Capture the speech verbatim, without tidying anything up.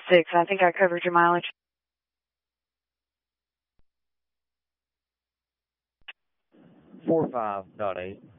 six. I think I covered your mileage. four five dot eight.